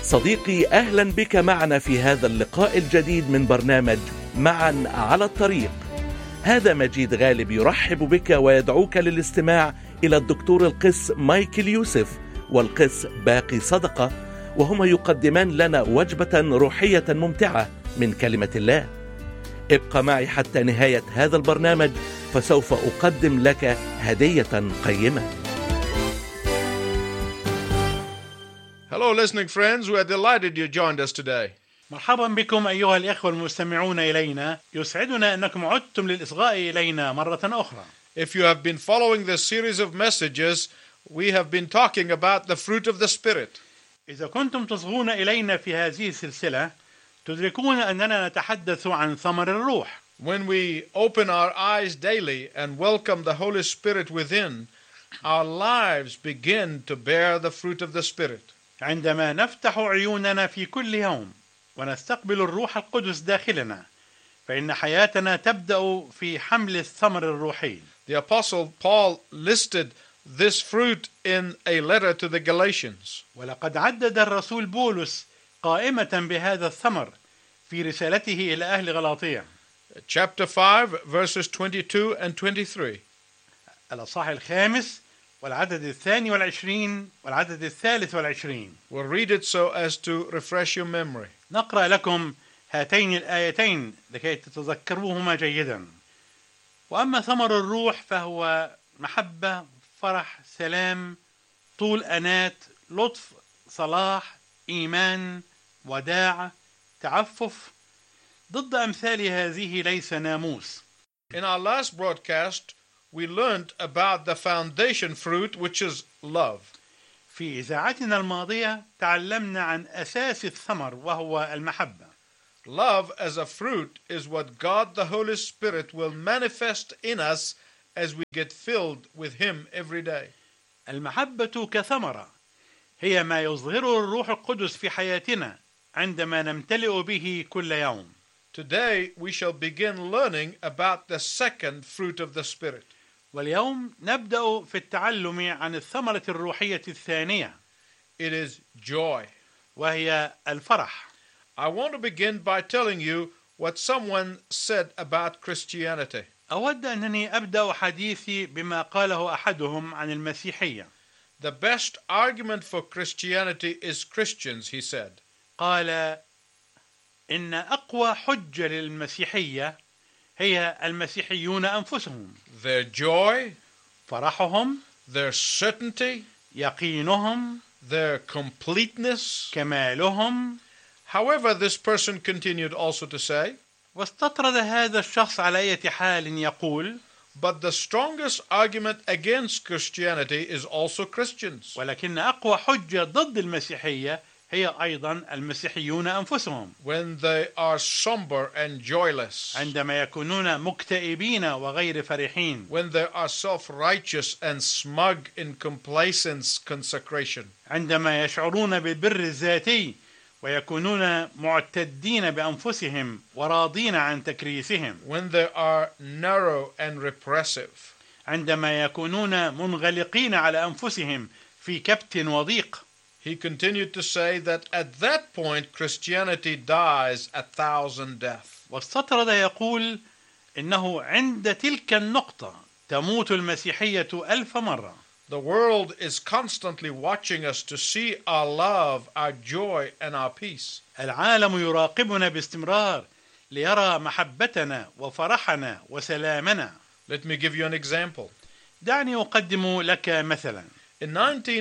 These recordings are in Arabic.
صديقي، أهلا بك معنا في هذا اللقاء الجديد من برنامج معا على الطريق. هذا مجيد غالب يرحب بك ويدعوك للاستماع إلى الدكتور القس مايكل يوسف والقس باقي صدقة، وهما يقدمان لنا وجبة روحية ممتعة من كلمة الله. ابقى معي حتى نهاية هذا البرنامج، فسوف أقدم لك هدية قيمة. Hello, listening friends. We are delighted you joined us today. مرحبا بكم أيها الإخوة المستمعون إلينا. يسعدنا أنكم عدتم للإصغاء إلينا مرة أخرى. If you have been following this series of messages, we have been talking about the fruit of the Spirit. إذا كنتم تصغون إلينا في هذه السلسلة تدركون أننا نتحدث عن ثمر الروح. When we open our eyes daily and welcome the Holy Spirit within, our lives begin to bear the fruit of the Spirit. عندما نفتح عيوننا في كل يوم ونستقبل الروح القدس داخلنا، فإن حياتنا تبدأ في حمل الثمر الروحي. The Apostle Paul listed this fruit in a letter to the Galatians. ولقد عدد الرسول بولس قائمة بهذا الثمر في رسالته إلى أهل غلاطية. Chapter 5, verses 22 and 23. الأصحاح الخامس والعدد 22 والعدد 23. We'll read it so as to refresh your memory. نقرأ لكم هاتين الآيتين لكي تتذكروهما جيدا. وأما ثمر الروح فهو محبة، فرح، سلام، طول أنات، لطف، صلاح، إيمان، وداع، تعفف. ضد أمثال هذه ليس ناموس. In our last broadcast, we learned about the foundation fruit, which is love. في إذاعتنا الماضية تعلمنا عن أساس الثمر وهو المحبة. Love as a fruit is what God the Holy Spirit will manifest in us as we get filled with Him every day. المحبة كثمرة هي ما يظهره الروح القدس في حياتنا عندما نمتلئ به كل يوم. Today we shall begin learning about the second fruit of the Spirit. واليوم نبدأ في التعلم عن الثمرة الروحية الثانية. It is joy. وهي الفرح. I want to begin by telling you what someone said about Christianity. أود أنني أبدأ حديثي بما قاله أحدهم عن المسيحية. The best argument for Christianity is Christians, he said. قال إن أقوى حجة للمسيحية هي المسيحيون أنفسهم. Their joy, فرحهم، their certainty, يقينهم، their completeness. كمالهم. However, this person continued also to say, واستطرد هذا الشخص على أي حال يقول: but the strongest argument against Christianity is also Christians. ولكن أقوى حجة ضد المسيحية هي أيضا المسيحيون أنفسهم. When they are somber and joyless. عندما يكونون مكتئبين وغير فرحين. When they are self-righteous and smug in complacence consecration. عندما يشعرون بالبر الذاتي ويكونون معتدين بأنفسهم وراضين عن تكريسهم. When they are narrow and repressive. عندما يكونون منغلقين على أنفسهم في كبت وضيق. He continued to say that at that point Christianity dies 1,000 deaths. واستطرد يقول إنه عند تلك النقطة تموت المسيحية 1000 مرة. The world is constantly watching us to see our love, our joy, and our peace. العالم يراقبنا باستمرار ليرى محبتنا وفرحنا وسلامنا. Let me give you an example. دعني أقدم لك مثلا. In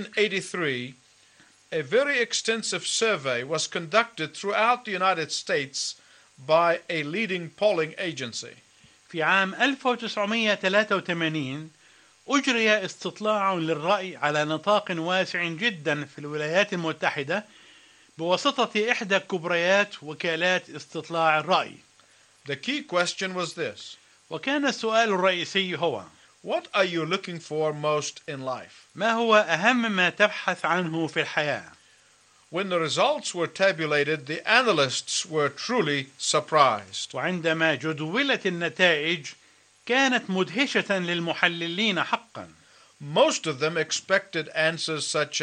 1983, a very extensive survey was conducted throughout the United States by a leading polling agency. في عام 1983 أجري استطلاع للرأي على نطاق واسع جدا في الولايات المتحدة بواسطة إحدى كبريات وكالات استطلاع الرأي. The key question was this. وكان السؤال الرئيسي هو: What are you looking for most in life? ما هو أهم ما تبحث عنه في الحياة؟ When the results were tabulated, the analysts were truly surprised. وعندما جدولت النتائج كانت مدهشة للمحللين حقا. Most of them expected answers such as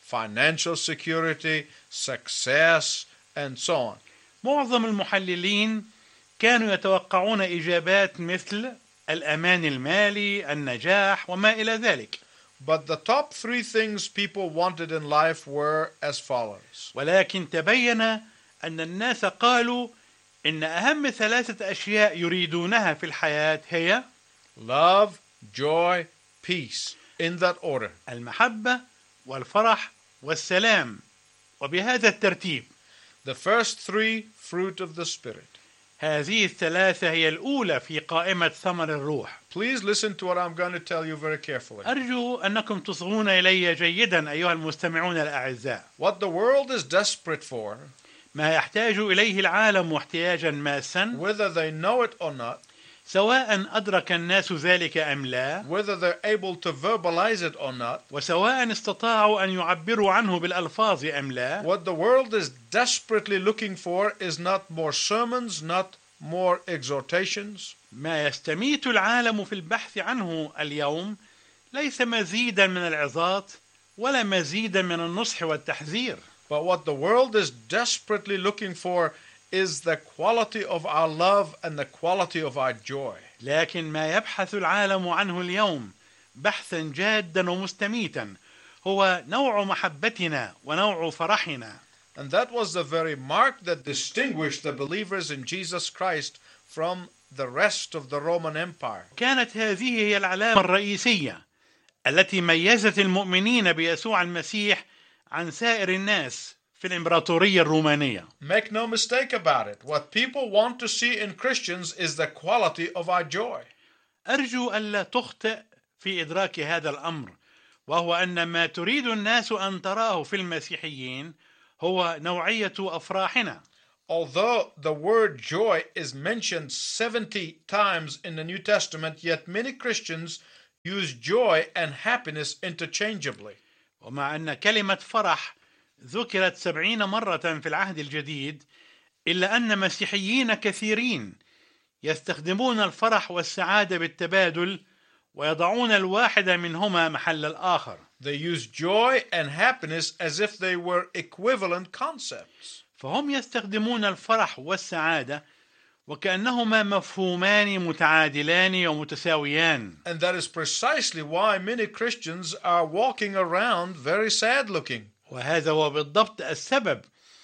financial security, success, and so on. معظم المحللين كانوا يتوقعون إجابات مثل الأمان المالي، النجاح، وما إلى ذلك. But the top three things people wanted in life were as follows. ولكن تبين أن الناس قالوا إن أهم 3 أشياء يريدونها في الحياة هي Love, joy, peace, in that order. المحبة والفرح والسلام، وبهذا الترتيب. The first three, fruit of the Spirit. هذه ال3 هي الأولى في قائمة ثمر الروح. Please listen to what I'm going to tell you very carefully. أرجو أنكم تصغون إلي جيدا أيها المستمعون الأعزاء. What the world is desperate for, ما يحتاج إليه العالم احتياجا ماسا، whether they know it or not, سواء أدرك الناس ذلك أم لا، whether they're able to verbalize it or not, وسواء استطاعوا أن يعبروا عنه بالألفاظ أم لا. what the world is desperately looking for is not more sermons, not more exhortations, ما يستميت العالم في البحث عنه اليوم ليس مزيدا من العظات ولا مزيدا من النصح والتحذير، but what the world is desperately looking for is the quality of our love and the quality of our joy. لكن ما يبحث العالم عنه اليوم بحثا جادا ومستميتا هو نوع محبتنا ونوع فرحنا. And that was the very mark that distinguished the believers in Jesus Christ from the rest of the Roman Empire. كانت هذه هي العلامة الرئيسية التي ميزت المؤمنين بيسوع المسيح عن سائر الناس في الإمبراطورية الرومانية. Make no mistake about it. What people want to see in Christians is the quality of our joy. أرجو ألا تخطئ في إدراك هذا الأمر، وهو أن ما تريد الناس أن تراه في المسيحيين هو نوعية أفراحنا. Although the word joy is mentioned 70 times in the New Testament, yet many Christians use joy and happiness interchangeably. ومع أن كلمة فرح ذكرت 70 مرة في العهد الجديد، إلا أن مسيحيين كثيرين يستخدمون الفرح والسعادة بالتبادل ويضعون الواحد منهما محل الآخر. They use joy and happiness as if they were equivalent concepts. فهم يستخدمون الفرح والسعادة وكأنهما مفهومان متعادلان ومتساويان. And that is precisely why many Christians are walking around very sad looking. وهذا هو بالضبط السبب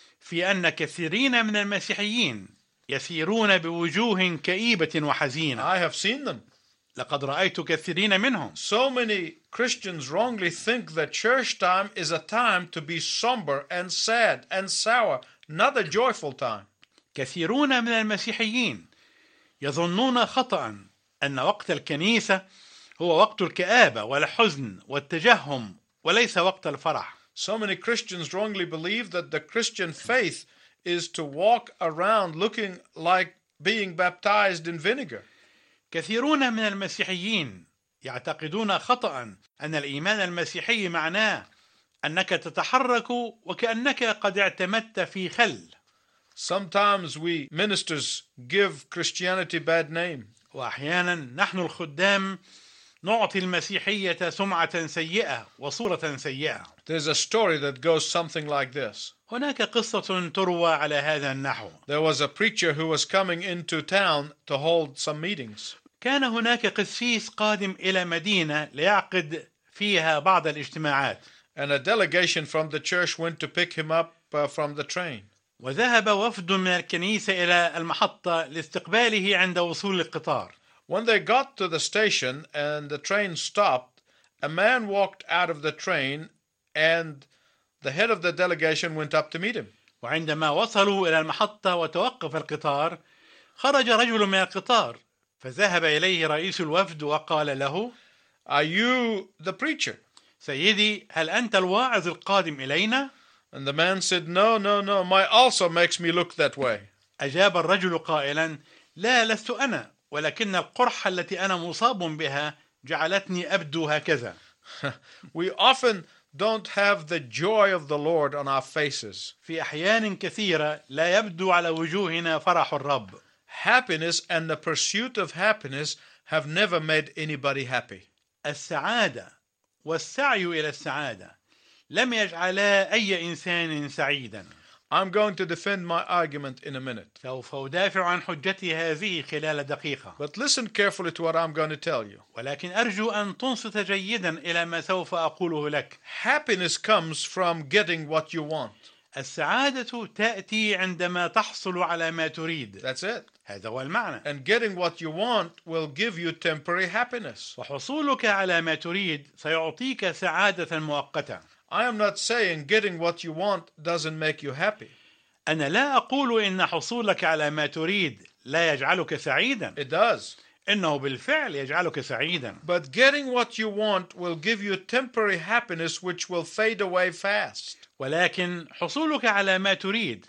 في أن كثيرين من المسيحيين يسيرون بوجوه كئيبة وحزينة. I have seen them. لقد رأيت كثيرين منهم. So many Christians wrongly think that church time is a time to be somber and sad and sour, not a joyful time. كثيرون من المسيحيين يظنون خطأ أن وقت الكنيسة هو وقت الكآبة والحزن والتجهم وليس وقت الفرح. So many Christians wrongly believe that the Christian faith is to walk around looking like being baptized in vinegar. كثيرون من المسيحيين يعتقدون خطأ أن الإيمان المسيحي معناه أنك تتحرك وكأنك قد اعتمدت في خل. Sometimes we ministers give Christianity bad name. وأحيانا نحن الخدام نعطي المسيحية سمعة سيئة وصورة سيئة. There's a story that goes something like this. هناك قصة تروى على هذا النحو. There was a preacher who was coming into town to hold some meetings. كان هناك قسيس قادم إلى مدينة ليعقد فيها بعض الاجتماعات. And a delegation from the church went to pick him up from the train. وذهب وفد من الكنيسة إلى المحطة لاستقباله عند وصول القطار. When they got to the station and the train stopped, a man walked out of the train and the head of the delegation went up to meet him. وعندما وصلوا إلى المحطة وتوقف القطار، خرج رجل من القطار فذهب إليه رئيس الوفد وقال له: Are you the preacher? سيدي، هل أنت الواعظ القادم إلينا؟ And the man said, No, my ulcer makes me look that way. أجاب الرجل قائلا: لا، لست أنا، ولكن القرحة التي أنا مصاب بها جعلتني أبدو هكذا. We often don't have the joy of the Lord on our faces. في أحيان كثيرة لا يبدو على وجوهنا فرح الرب. Happiness and the pursuit of happiness have never made anybody happy. السعادة والسعي إلى السعادة لم يجعلا أي إنسان سعيدا. I'm going to defend my argument in a minute. سوف أدافع عن حجتي هذه خلال دقيقة. But listen carefully to what I'm going to tell you. ولكن أرجو أن تنصت جيدا إلى ما سوف أقوله لك. Happiness comes from getting what you want. السعادة تأتي عندما تحصل على ما تريد. That's it. هذا هو المعنى. And getting what you want will give you temporary happiness. وحصولك على ما تريد سيعطيك سعادة مؤقتة. I am not saying getting what you want doesn't make you happy. أنا لا أقول إن حصولك على ما تريد لا يجعلك سعيدا. It does. إنه بالفعل يجعلك سعيدا. But getting what you want will give you temporary happiness which will fade away fast. ولكن حصولك على ما تريد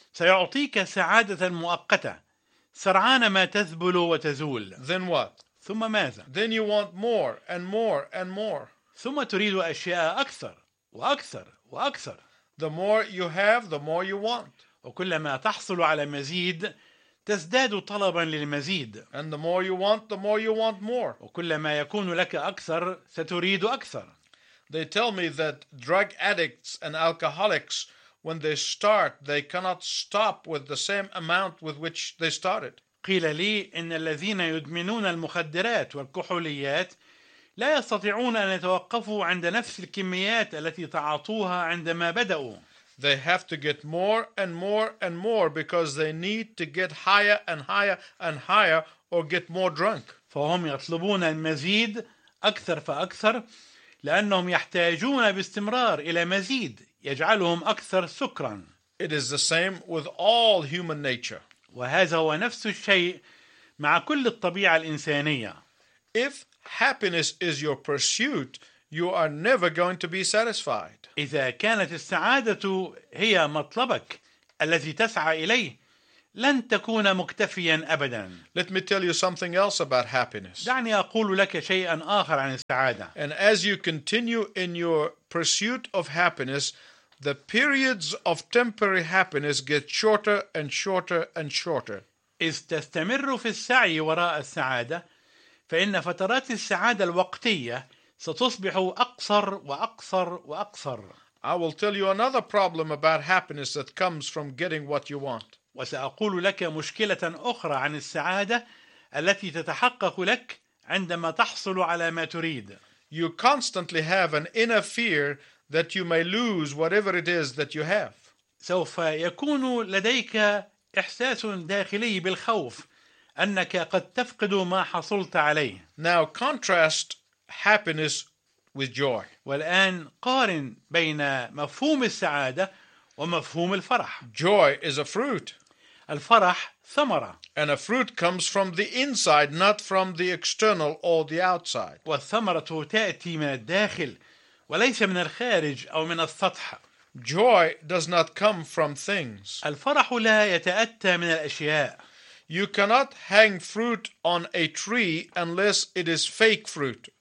سيعطيك سعادة مؤقتة سرعان ما تذبل وتزول. Then what? ثم ماذا؟ Then you want more and more and more. ثم تريد أشياء أكثر وأكثر وأكثر. The more you have, the more you want. وكلما تحصل على مزيد تزداد طلبا للمزيد. And the more you want more. وكلما يكون لك أكثر ستريد أكثر. They tell me that drug addicts and alcoholics, when they start, they cannot stop with the same amount with which they started. قيل لي إن الذين يدمنون المخدرات والكحوليات لا يستطيعون أن يتوقفوا عند نفس الكميات التي تعاطوها عندما بدأوا. They have to get more and more and more because they need to get higher and higher and higher or get more drunk. فهم يطلبون المزيد أكثر فأكثر لأنهم يحتاجون باستمرار إلى مزيد يجعلهم أكثر سكرا. It is the same with all human nature. وهذا هو نفس الشيء مع كل الطبيعة الإنسانية. If happiness is your pursuit, you are never going to be satisfied. إذا كانت السعادة هي مطلبك الذي تسعى إليه لن تكون مكتفيا أبدا. Let me tell you something else about happiness. دعني أقول لك شيئا آخر عن السعادة. And as you continue in your pursuit of happiness, the periods of temporary happiness get shorter and shorter and shorter. إذ تستمر في السعي وراء السعادة فإن فترات السعادة الوقتية ستصبح أقصر وأقصر وأقصر. I will tell you another problem about happiness that comes from getting what you want. وسأقول لك مشكلة أخرى عن السعادة التي تتحقق لك عندما تحصل على ما تريد. You constantly have an inner fear that you may lose whatever it is that you have. سوف يكون لديك إحساس داخلي بالخوف أنك قد تفقد ما حصلت عليه. Now contrast happiness with joy. والآن قارن بين مفهوم السعادة ومفهوم الفرح. Joy is a fruit. الفرح ثمرة. And a fruit comes from the inside, not from the external or the outside. والثمرة تأتي من الداخل وليس من الخارج أو من السطح. Joy does not come from things. الفرح لا يتأتى من الأشياء. You cannot hang fruit on a tree unless it is fake fruit.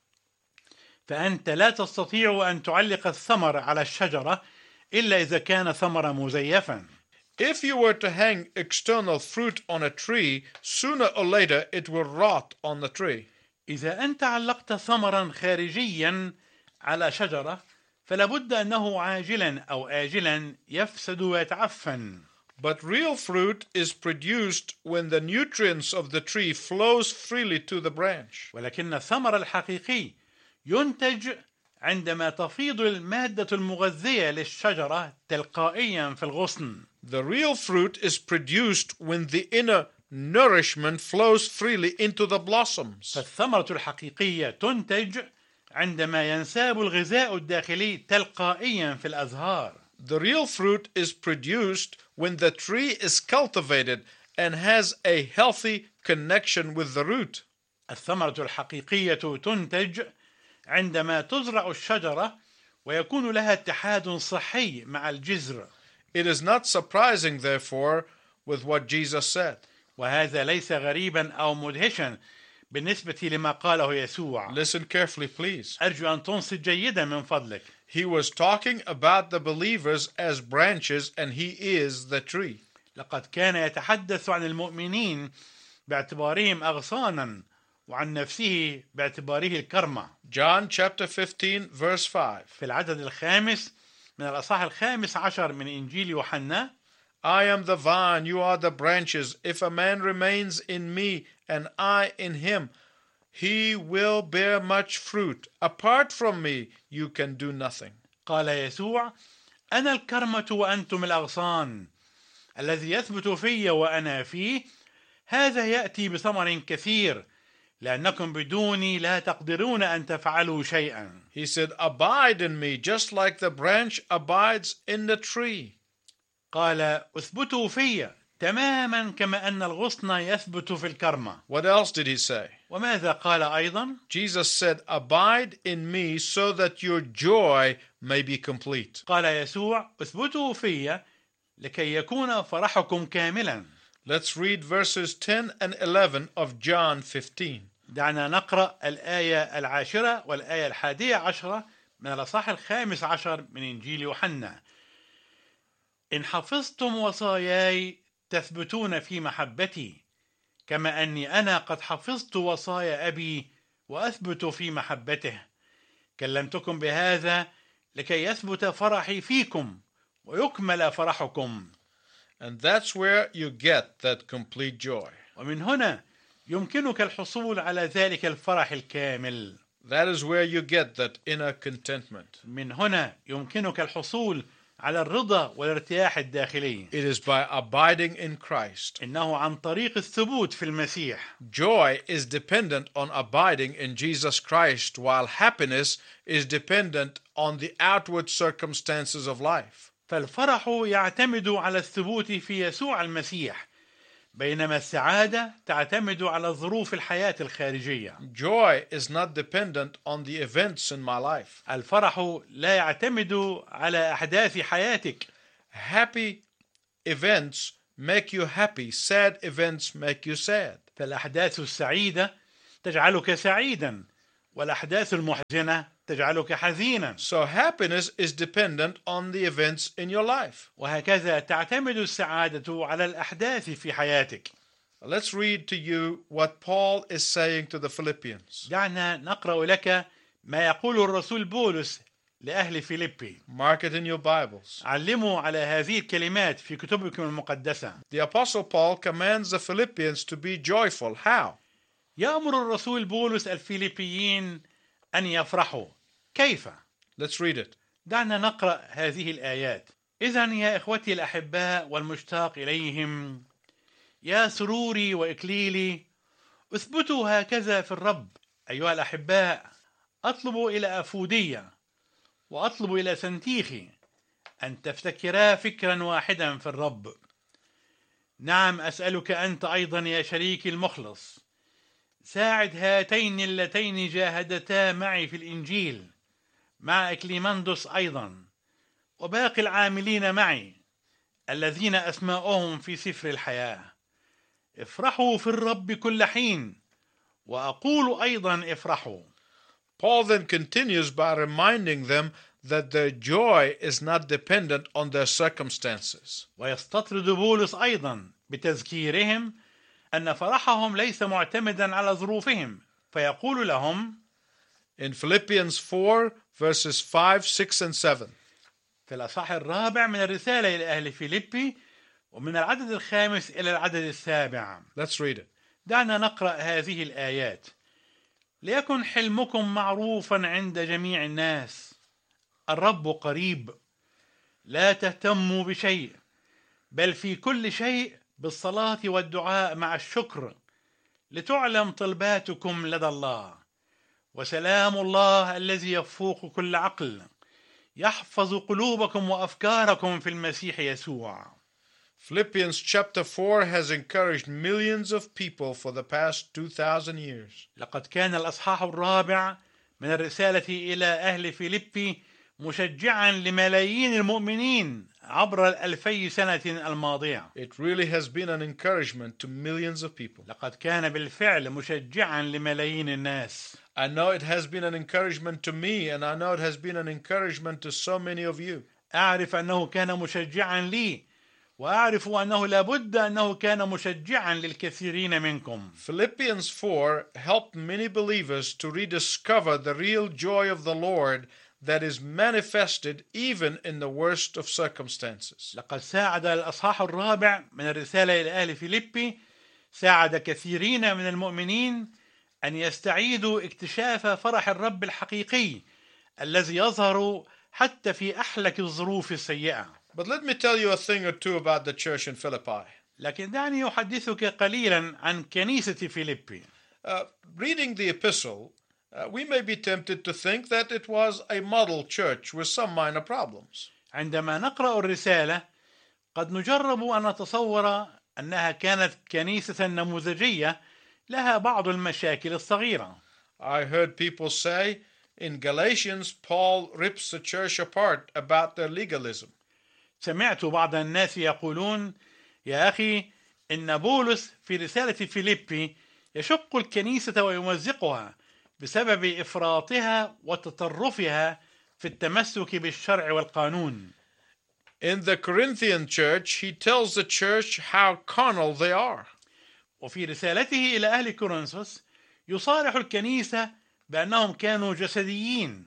فأنت لا تستطيع أن تعلق الثمر على الشجرة إلا إذا كان ثمرا مزيفا. If you were to hang external fruit on a tree, sooner or later it will rot on the tree. إذا أنت علقت ثمرا خارجيا على شجرة فلابد أنه عاجلا أو آجلا يفسد ويتعفن. But real fruit is produced when the nutrients of the tree flows freely to the branch. ولكن الثمر الحقيقي ينتج عندما تفيض المادة المغذية للشجرة تلقائيا في الغصن. The real fruit is produced when the inner nourishment flows freely into the blossoms. فالثمرة الحقيقية تنتج عندما ينساب الغذاء الداخلي تلقائيا في الأزهار. The real fruit is produced when the tree is cultivated and has a healthy connection with the root. الثمرة الحقيقية تنتج عندما تزرع الشجرة ويكون لها اتحاد صحي مع الجذر. It is not surprising, therefore, with what Jesus said. وهذا ليس غريبا أو مدهشا بالنسبة لما قاله يسوع. Listen carefully, please. أرجو أن تنصت جيدا من فضلك. He was talking about the believers as branches, and he is the tree. لقد كان يتحدث عن المؤمنين باعتبارهم أغصانا وعن نفسه باعتباره الكرمة. John chapter 15 verse 5. في العدد الخامس من الأصحاح 15 من إنجيل يوحنا: I am the vine, you are the branches. If a man remains in me and I in him, he will bear much fruit. Apart from me, you can do nothing. قال يسوع: أنا الكرمة وأنتم الأغصان، الذي يثبت في وأنا فيه هذا يأتي بثمر كثير، لأنكم بدوني لا تقدرون أن تفعلوا شيئا. He said, abide in me, just like the branch abides in the tree. قال: اثبتوا في تماما كما أن الغصن يثبت في الكرمة. What else did he say? وماذا قال أيضا؟ Jesus said, abide in me so that your joy may be complete. قال يسوع: اثبتوا في لكي يكون فرحكم كاملا. Let's read verses 10 and 11 of John 15. دعنا نقرأ الآية 10 والآية 11 من الأصحاح 15 من إنجيل يوحنا. إن حفظتم وصاياي تثبتون في محبتي، كما أني أنا قد حفظت وصايا أبي وأثبت في محبته. كلمتكم بهذا لكي يثبت فرحي فيكم ويكمل فرحكم. And that's where you get that complete joy. ومن هنا يمكنك الحصول على ذلك الفرح الكامل. That is where you get that inner contentment. من هنا يمكنك الحصول على الرضا والارتياح الداخلي. It is by abiding in Christ. إنه عن طريق الثبوت في المسيح. Joy is dependent on abiding in Jesus Christ, while happiness is dependent on the outward circumstances of life. فالفرح يعتمد على الثبوت في يسوع المسيح، بينما السعادة تعتمد على ظروف الحياة الخارجية. Joy is not dependent on the events in my life. الفرح لا يعتمد على أحداث حياتك. Happy events make you happy. Sad events make you sad. فالأحداث السعيدة تجعلك سعيدا، والأحداث المحزنة تجعلك حزينا. So happiness is dependent on the events in your life. وهكذا تعتمد السعادة على الأحداث في حياتك. Let's read to you what Paul is saying to the Philippians. دعنا نقرأ لك ما يقول الرسول بولس لأهل فيليبي. Mark it in your Bibles. علموا على هذه الكلمات في كتبكم المقدسة. The Apostle Paul commands the Philippians to be joyful. How? يأمر الرسول بولس الفيليبيين أن يفرحوا. كيف؟ Let's read it. دعنا نقرأ هذه الآيات. إذن يا إخوتي الأحباء والمشتاق إليهم، يا سروري وإكليلي، اثبتوا هكذا في الرب. أيها الأحباء، أطلب إلى أفودية وأطلب إلى سنتيخي أن تفتكرا فكرا واحدا في الرب. نعم، أسألك أنت أيضا يا شريكي المخلص، ساعد هاتين اللتين جاهدتا معي في الإنجيل، مع إكليماندوس أيضا، وباقي العاملين معي الذين أسماؤهم في سفر الحياة. افرحوا في الرب كل حين، وأقول أيضا افرحوا. Paul then continues by reminding them that their joy is not dependent on their circumstances. ويستطرد بولس أيضا بتذكيرهم أن فرحهم ليس معتمدا على ظروفهم، فيقول لهم In Philippians 4 verses 5, 6 and 7. في الأصحاح 4 من الرسالة إلى أهل فيليبي، ومن العدد 5 إلى العدد 7. Let's read it. دعنا نقرأ هذه الآيات. ليكن حلمكم معروفا عند جميع الناس، الرب قريب. لا تهتموا بشيء، بل في كل شيء بالصلاة والدعاء مع الشكر لتعلم طلباتكم لدى الله، وسلام الله الذي يفوق كل عقل يحفظ قلوبكم وأفكاركم في المسيح يسوع. Philippians chapter 4 has encouraged millions of people for the past 2,000 years. لقد كان الأصحاح 4 من الرسالة إلى أهل فيليبي مشجعا لملايين المؤمنين عبر 2000 سنة الماضية. It really has been an encouragement to millions of people. لقد كان بالفعل مشجعا لملايين الناس. I know it has been an encouragement to me, and I know it has been an encouragement to so many of you. أعرف أنه كان مشجعا لي، وأعرف أنه لابد أنه كان مشجعا للكثيرين منكم. Philippians 4 helped many believers to rediscover the real joy of the Lord that is manifested even in the worst of circumstances. لقد ساعد الأصحاح الرابع من الرسالة إلى أهل فيليبي ساعد كثيرين من المؤمنين أن يستعيدوا اكتشاف فرح الرب الحقيقي الذي يظهر حتى في أحلك الظروف السيئة. But let me tell you a thing or two about the church in Philippi. لكن دعني أحدثك قليلا عن كنيسة فيليبي. Reading the epistle, we may be tempted to think that it was a model church with some minor problems. عندما نقرأ الرسالة قد نجرب أن نتصور أنها كانت كنيسة نموذجية لها بعض المشاكل الصغيرة. I heard people say in Galatians, Paul rips the church apart about their legalism. سمعت بعض الناس يقولون يا أخي إن بولس في رسالة فيليبي يشق الكنيسة ويمزقها بسبب إفراطها وتطرفها في التمسك بالشرع والقانون. In the Corinthian church, he tells the church how carnal they are. وفي رسالته إلى أهل كورنثوس يصارح الكنيسة بأنهم كانوا جسديين.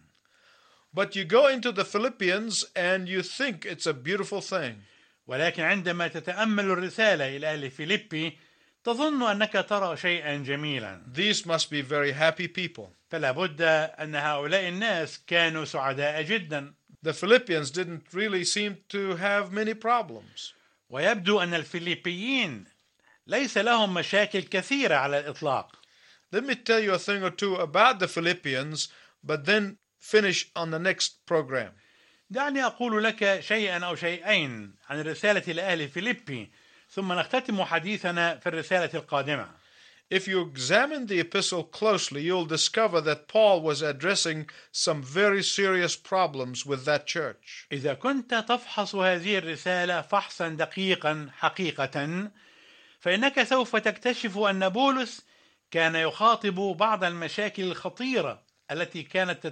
But you go into the Philippians and you think it's a beautiful thing. ولكن عندما تتأمل الرسالة إلى أهل فيليبي تظن أنك ترى شيئا جميلا. These must be very happy people. فلا بد أن هؤلاء الناس كانوا سعداء جدا. The Philippians didn't really seem to have many problems. ويبدو أن الفيليبيين ليس لهم مشاكل كثيرة على الإطلاق. Let me tell you a thing or two about the Philippians, but then finish on the next program. دعني أقول لك شيئا أو شيئين عن الرسالة إلى أهل فيليبي ثم نختتم حديثنا في الرسالة القادمة. If you examine the epistle closely, you'll discover that Paul was addressing some very serious problems with that church. إذا كنت تفحص هذه الرسالة فحصا دقيقا حقيقة فإنك سوف تكتشف أن بولس كان يخاطب بعض المشاكل الخطيرة التي كانت